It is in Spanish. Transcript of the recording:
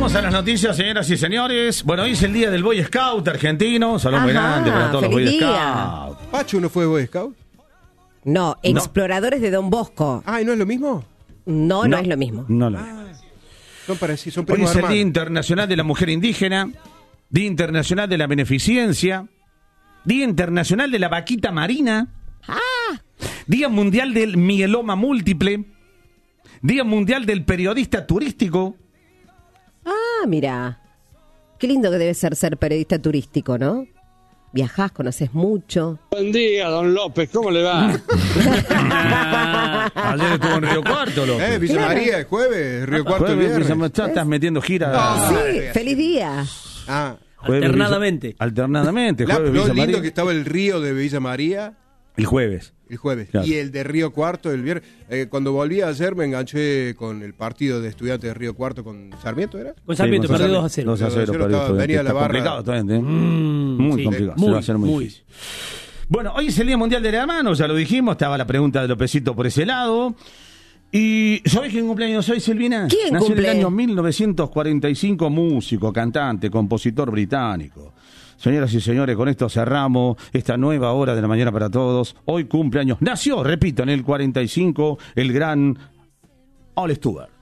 Vamos a las noticias, señoras y señores. Bueno, hoy es el día del Boy Scout argentino. Saludos muy grande para todos los Boy Scouts. ¿Pachu no fue Boy Scout? No, Exploradores de Don Bosco. Ah, ¿y no es lo mismo? No es lo mismo. No lo Son parecidos, son Hoy primos es el hermanos. Día Internacional de la Mujer Indígena, Día Internacional de la Beneficencia, Día Internacional de la Vaquita Marina, Día Mundial del Mieloma Múltiple, Día Mundial del Periodista Turístico. Ah, mira. Qué lindo que debe ser periodista turístico, ¿no? Viajás, conoces mucho. Buen día, don López, ¿cómo le va? Ayer estuvo en Río Cuarto, loco. Villa María, el jueves, Río Cuarto el viernes. Ya estás metiendo gira. No. Sí, feliz día. Ah, Jueves, Alternadamente. Alternadamente. lo Jueves Villa lindo María. que estaba el río de Villa María El jueves. el jueves Claro. y el de Río Cuarto el viernes. Cuando volví ayer me enganché con el partido de estudiantes de Río Cuarto con Sarmiento, ¿era? Con Sarmiento, Sí, con perdió Sarmiento. 2-0. 2-0 Estaba- perdió. venía la Está barra. complicado también, ¿eh? Muy sí, complicado. muy, Se va a hacer muy muy. difícil. Bueno, hoy es el Día Mundial de la Mano, ya lo dijimos, estaba la pregunta de Lopecito por ese lado. ¿Y sabés quién cumpleaños hoy, Silvina? ¿Quién Nació cumple? en el año 1945, músico, cantante, compositor británico. Señoras y señores, con esto cerramos esta nueva hora de la mañana para todos. Hoy cumpleaños, nació, repito, en el 45, el gran Al Stewart.